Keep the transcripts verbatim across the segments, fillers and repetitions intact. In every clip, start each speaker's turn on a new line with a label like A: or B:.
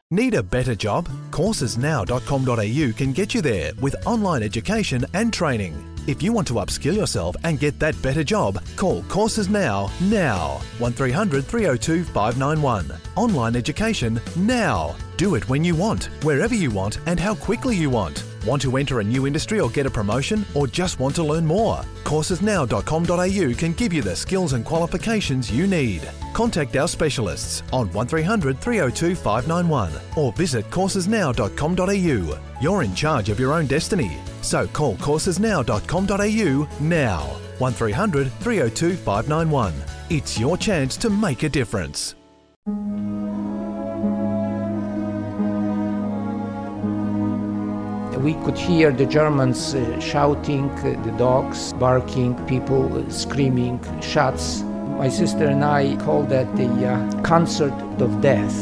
A: Need a better job? courses now dot com dot a u can get you there with online education and training. If you want to upskill yourself and get that better job, call Courses Now, now. one three hundred, three oh two, five nine one. Online education now. Do it when you want, wherever you want and how quickly you want. Want to enter a new industry or get a promotion, or just want to learn more? courses now dot com dot a u can give you the skills and qualifications you need. Contact our specialists on one three hundred, three oh two, five nine one or visit courses now dot com dot a u. You're in charge of your own destiny, so call courses now dot com dot a u now. one three hundred, three oh two, five nine one. It's your chance to make a difference.
B: We could hear the Germans uh, shouting, uh, the dogs barking, people uh, screaming, shots. My sister and I called that the uh, concert of death.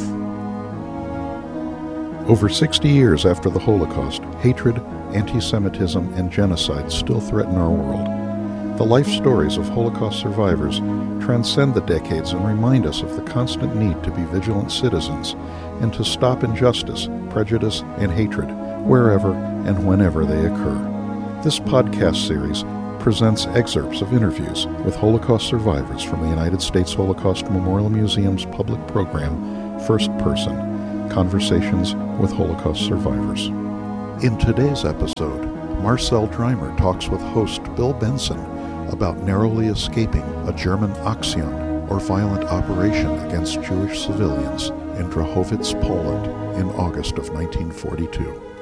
C: Over sixty years after the Holocaust, hatred, anti-Semitism, and genocide still threaten our world. The life stories of Holocaust survivors transcend the decades and remind us of the constant need to be vigilant citizens and to stop injustice, prejudice, and hatred wherever and whenever they occur. This podcast series presents excerpts of interviews with Holocaust survivors from the United States Holocaust Memorial Museum's public program, First Person, Conversations with Holocaust Survivors. In today's episode, Marcel Dreimer talks with host Bill Benson about narrowly escaping a German Aktion, or violent operation against Jewish civilians, in Drahowitz, Poland in August of nineteen forty-two.